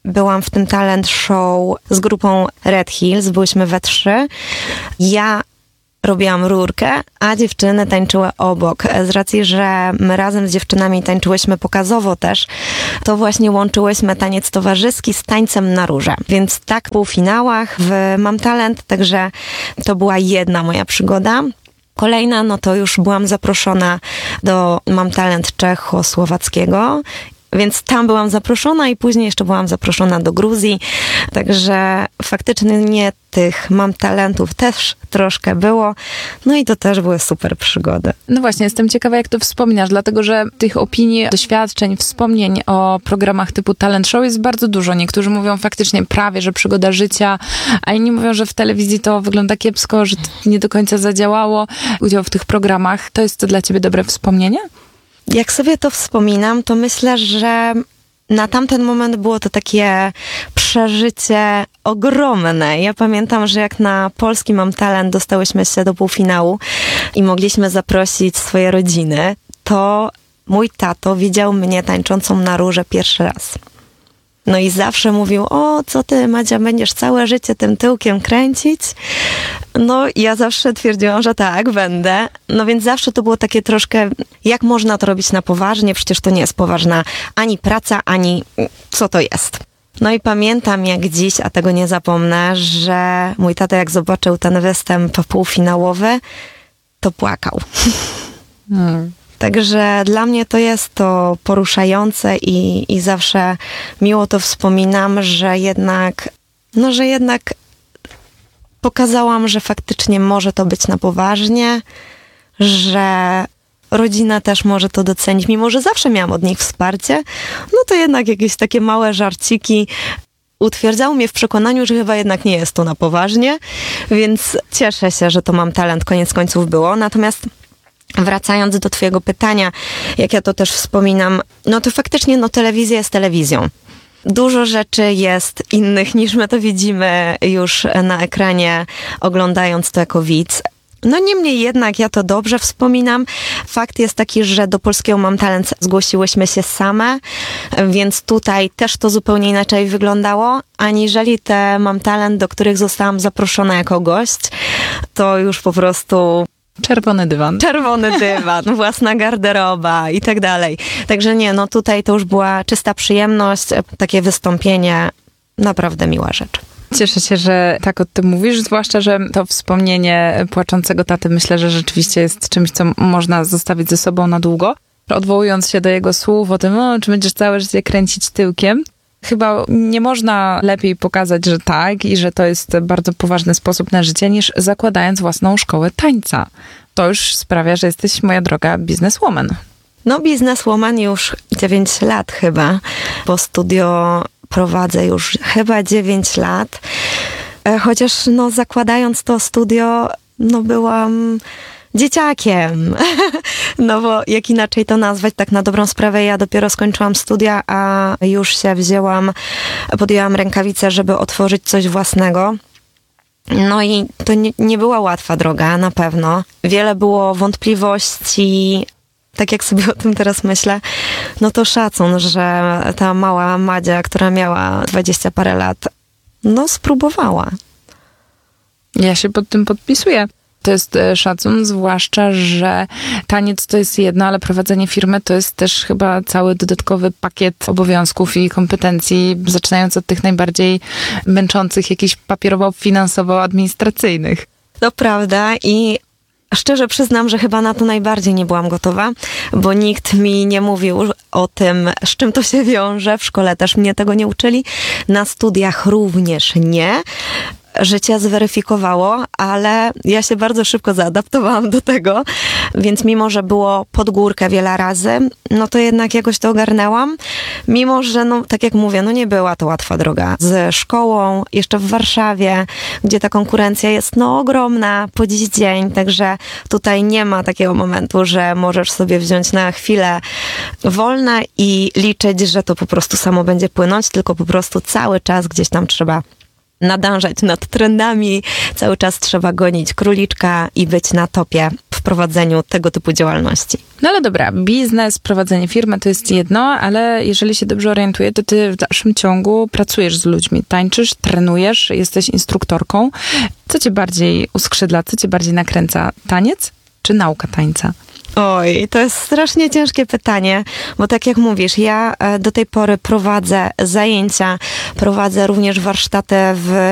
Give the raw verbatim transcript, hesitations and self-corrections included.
byłam w tym talent show z grupą Red Hills, byłyśmy we trzy. Ja robiłam rurkę, a dziewczyny tańczyły obok. Z racji, że my razem z dziewczynami tańczyłyśmy pokazowo też, to właśnie łączyłyśmy taniec towarzyski z tańcem na rurze. Więc tak w półfinałach w Mam Talent, także to była jedna moja przygoda. Kolejna, no to już byłam zaproszona do Mam Talent czechosłowackiego, więc tam byłam zaproszona i później jeszcze byłam zaproszona do Gruzji. Także faktycznie tych Mam Talentów też troszkę było. No i to też były super przygody. No właśnie, jestem ciekawa, jak to wspominasz, dlatego że tych opinii, doświadczeń, wspomnień o programach typu talent show jest bardzo dużo. Niektórzy mówią faktycznie prawie, że przygoda życia, a inni mówią, że w telewizji to wygląda kiepsko, że to nie do końca zadziałało. Udział w tych programach, to jest to dla ciebie dobre wspomnienie? Jak sobie to wspominam, to myślę, że na tamten moment było to takie przeżycie ogromne. Ja pamiętam, że jak na polski Mam Talent dostałyśmy się do półfinału i mogliśmy zaprosić swoje rodziny, to mój tato widział mnie tańczącą na rurze pierwszy raz. No i zawsze mówił, o, co ty, Madzia, będziesz całe życie tym tyłkiem kręcić? No i ja zawsze twierdziłam, że tak, będę. No więc zawsze to było takie troszkę, jak można to robić na poważnie? Przecież to nie jest poważna ani praca, ani co to jest. No i pamiętam jak dziś, a tego nie zapomnę, że mój tata jak zobaczył ten występ półfinałowy, to płakał. Hmm. Także dla mnie to jest to poruszające i, i zawsze miło to wspominam, że jednak, no, że jednak pokazałam, że faktycznie może to być na poważnie, że rodzina też może to docenić, mimo że zawsze miałam od nich wsparcie, no to jednak jakieś takie małe żarciki utwierdzały mnie w przekonaniu, że chyba jednak nie jest to na poważnie, więc cieszę się, że to Mam Talent koniec końców było. Natomiast wracając do twojego pytania, jak ja to też wspominam, no to faktycznie no telewizja jest telewizją. Dużo rzeczy jest innych niż my to widzimy już na ekranie, oglądając to jako widz. No niemniej jednak ja to dobrze wspominam. Fakt jest taki, że do polskiego Mam Talent zgłosiłyśmy się same, więc tutaj też to zupełnie inaczej wyglądało, aniżeli te Mam Talent, do których zostałam zaproszona jako gość, to już po prostu... Czerwony dywan. Czerwony dywan, własna garderoba i tak dalej. Także nie, no tutaj to już była czysta przyjemność, takie wystąpienie, naprawdę miła rzecz. Cieszę się, że tak o tym mówisz, zwłaszcza, że to wspomnienie płaczącego taty myślę, że rzeczywiście jest czymś, co można zostawić ze sobą na długo. Odwołując się do jego słów o tym, o, czy będziesz całe życie kręcić tyłkiem, chyba nie można lepiej pokazać, że tak i że to jest bardzo poważny sposób na życie, niż zakładając własną szkołę tańca. To już sprawia, że jesteś, moja droga, bizneswoman. No bizneswoman już dziewięć lat chyba, bo studio prowadzę już chyba dziewięć lat. Chociaż no zakładając to studio, no byłam dzieciakiem. No bo jak inaczej to nazwać, tak na dobrą sprawę ja dopiero skończyłam studia, a już się wzięłam, podjęłam rękawice, żeby otworzyć coś własnego. No i to nie, nie była łatwa droga, na pewno. Wiele było wątpliwości. Tak jak sobie o tym teraz myślę, no to szacun, że ta mała Madzia, która miała dwadzieścia parę lat, no spróbowała. Ja się pod tym podpisuję. To jest szacun, zwłaszcza, że taniec to jest jedno, ale prowadzenie firmy to jest też chyba cały dodatkowy pakiet obowiązków i kompetencji, zaczynając od tych najbardziej męczących, jakichś papierowo-finansowo-administracyjnych. To prawda i szczerze przyznam, że chyba na to najbardziej nie byłam gotowa, bo nikt mi nie mówił o tym, z czym to się wiąże. W szkole też mnie tego nie uczyli. Na studiach również nie. Życie zweryfikowało, ale ja się bardzo szybko zaadaptowałam do tego, więc mimo, że było pod górkę wiele razy, no to jednak jakoś to ogarnęłam. Mimo, że no tak jak mówię, no nie była to łatwa droga. Z szkołą, jeszcze w Warszawie, gdzie ta konkurencja jest no ogromna po dziś dzień, także tutaj nie ma takiego momentu, że możesz sobie wziąć na chwilę wolne i liczyć, że to po prostu samo będzie płynąć, tylko po prostu cały czas gdzieś tam trzeba nadążać nad trendami, cały czas trzeba gonić króliczka i być na topie w w prowadzeniu tego typu działalności. No ale dobra, biznes, prowadzenie firmy to jest jedno, ale jeżeli się dobrze orientuję, to ty w dalszym ciągu pracujesz z ludźmi, tańczysz, trenujesz, jesteś instruktorką. Co cię bardziej uskrzydla, co cię bardziej nakręca? Taniec czy nauka tańca? Oj, to jest strasznie ciężkie pytanie, bo tak jak mówisz, ja do tej pory prowadzę zajęcia, prowadzę również warsztaty w